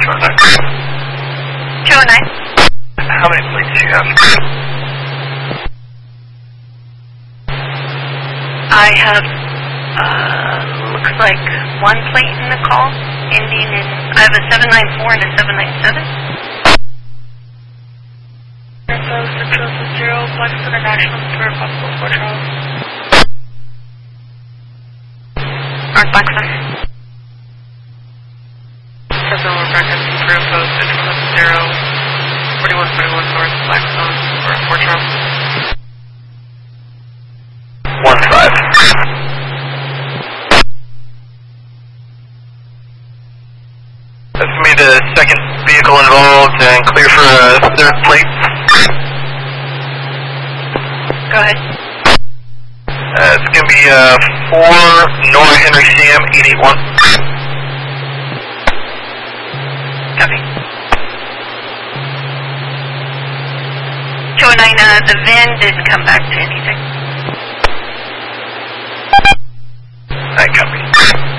209. How many plates do you have? I have, looks like one plate in the call, ending in, I have a 794 and a 797. Info 6060, Flex International for possible Fort Charles. Mark Blackstone. President Rebecca for info 6170, 4141 North Blackstone for Fort Charles. 1-5. Estimate a second vehicle involved and clear for a third plate. Go ahead. It's going to be 4 Nora Henry Sam 881. Copy. 209, the VIN didn't come back to anything. I copy.